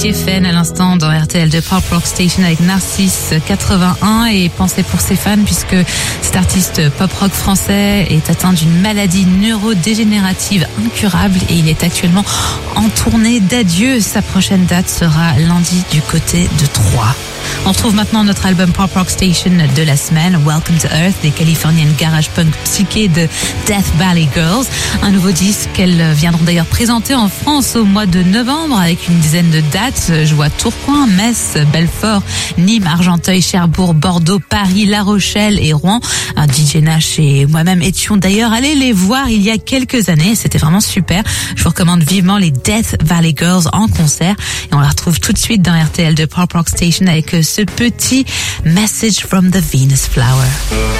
TFN à l'instant dans RTL2 Pop Rock Station avec Narcisse 81 et pensez pour ses fans puisque cet artiste pop rock français est atteint d'une maladie neurodégénérative incurable et il est actuellement en tournée d'adieu. Sa prochaine date sera lundi du côté de Troyes. On retrouve maintenant notre album Pop Rock Station de la semaine, Welcome to Earth, des californiennes garage punk psyché de Death Valley Girls. Un nouveau disque qu'elles viendront d'ailleurs présenter en France au mois de novembre avec une dizaine de dates. Je vois Tourcoing, Metz, Belfort, Nîmes, Argenteuil, Cherbourg, Bordeaux, Paris, La Rochelle et Rouen. DJ Nash et moi-même étions d'ailleurs allés les voir il y a quelques années. C'était vraiment super. Je vous recommande vivement les Death Valley Girls en concert. Et on la retrouve tout de suite dans RTL de Pop Rock Station avec ce petit Message from the Venus Flower.